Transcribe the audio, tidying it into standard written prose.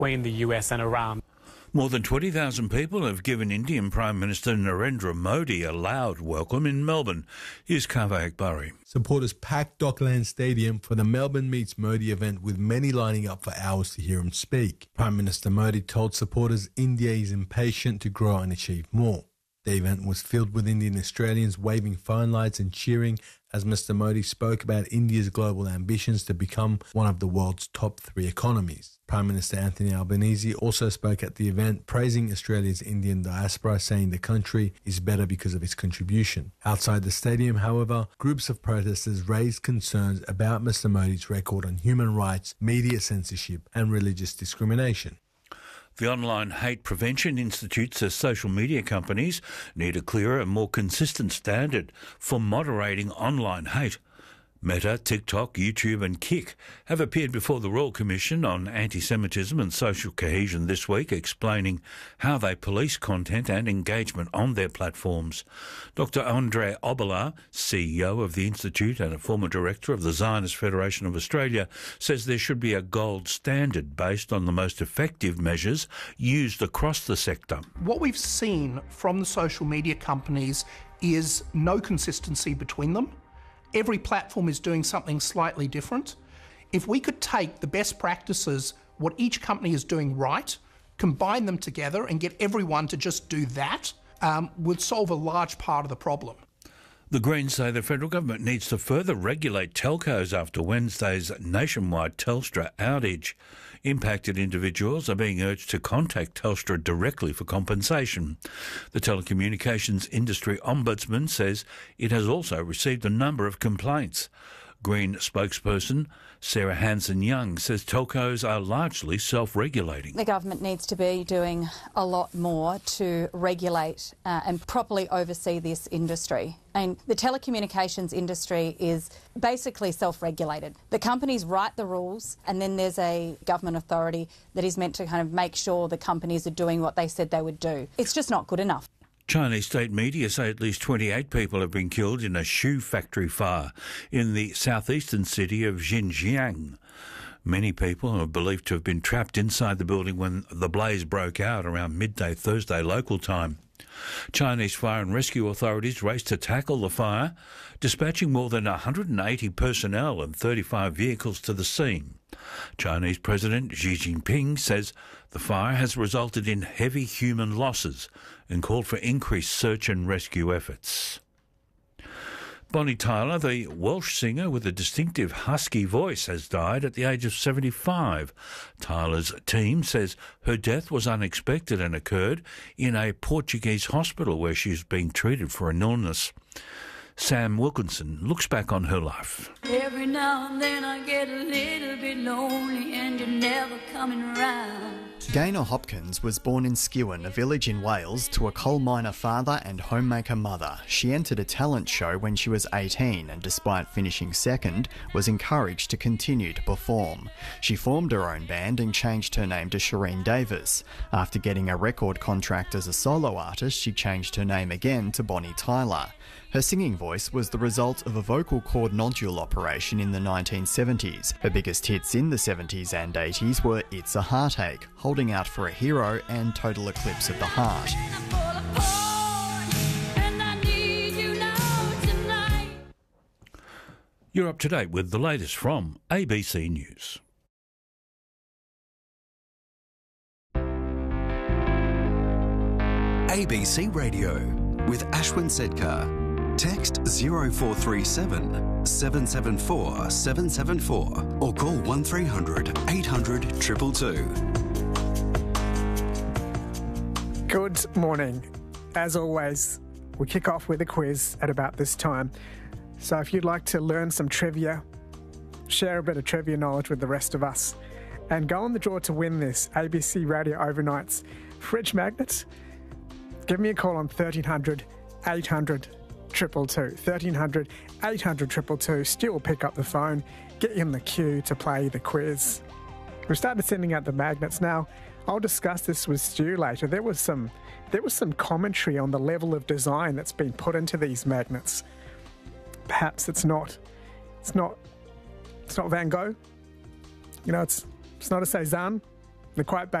between the US and Iran. More than 20,000 people have given Indian Prime Minister Narendra Modi a loud welcome in Melbourne. Here's Kaveh Akbari. Supporters packed Docklands Stadium for the Melbourne Meets Modi event, with many lining up for hours to hear him speak. Prime Minister Modi told supporters India is impatient to grow and achieve more. The event was filled with Indian Australians waving phone lights and cheering as Mr. Modi spoke about India's global ambitions to become one of the world's top 3 economies. Prime Minister Anthony Albanese also spoke at the event, praising Australia's Indian diaspora, saying the country is better because of its contribution. Outside the stadium, however, groups of protesters raised concerns about Mr. Modi's record on human rights, media censorship and religious discrimination. The Online Hate Prevention Institute says social media companies need a clearer and more consistent standard for moderating online hate. Meta, TikTok, YouTube and Kik have appeared before the Royal Commission on Anti-Semitism and Social Cohesion this week, explaining how they police content and engagement on their platforms. Dr. Andre Oboler, CEO of the Institute and a former director of the Zionist Federation of Australia, says there should be a gold standard based on the most effective measures used across the sector. What we've seen from the social media companies is no consistency between them. Every platform is doing something slightly different. If we could take the best practices, what each company is doing right, combine them together and get everyone to just do that, would solve a large part of the problem. The Greens say the federal government needs to further regulate telcos after Wednesday's nationwide Telstra outage. Impacted individuals are being urged to contact Telstra directly for compensation. The Telecommunications Industry Ombudsman says it has also received a number of complaints. Green spokesperson Sarah Hanson-Young says telcos are largely self-regulating. The government needs to be doing a lot more to regulate and properly oversee this industry. And the telecommunications industry is basically self-regulated. The companies write the rules and then there's a government authority that is meant to kind of make sure the companies are doing what they said they would do. It's just not good enough. Chinese state media say at least 28 people have been killed in a shoe factory fire in the southeastern city of Xinjiang. Many people are believed to have been trapped inside the building when the blaze broke out around midday Thursday local time. Chinese fire and rescue authorities raced to tackle the fire, dispatching more than 180 personnel and 35 vehicles to the scene. Chinese President Xi Jinping says the fire has resulted in heavy human losses and called for increased search and rescue efforts. Bonnie Tyler, the Welsh singer with a distinctive husky voice, has died at the age of 75. Tyler's team says her death was unexpected and occurred in a Portuguese hospital where she was being treated for an illness. Sam Wilkinson looks back on her life. Every now and then I get a little bit lonely and you're never coming around. Gaynor Hopkins was born in Skewen, a village in Wales, to a coal miner father and homemaker mother. She entered a talent show when she was 18 and, despite finishing second, was encouraged to continue to perform. She formed her own band and changed her name to Shireen Davis. After getting a record contract as a solo artist, she changed her name again to Bonnie Tyler. Her singing voice was the result of a vocal cord nodule operation in the 1970s. Her biggest hits in the 70s and 80s were It's a Heartache, Holding Out for a Hero and Total Eclipse of the Heart. You're up to date with the latest from ABC News. ABC Radio with Ashwin Sedkar. Text 0437 774 774 or call 1300 800 222. Good morning. As always, we kick off with a quiz at about this time. So if you'd like to learn some trivia, share a bit of trivia knowledge with the rest of us, and go on the draw to win this ABC Radio Overnight's fridge magnet, give me a call on 1300 800 222. 1300 800 222. Stu will pick up the phone, get you in the queue to play the quiz. We've started sending out the magnets now. I'll discuss this with Stu later. There was some commentary on the level of design that's been put into these magnets. Perhaps it's not Van Gogh. You know, it's not a Cézanne. The quite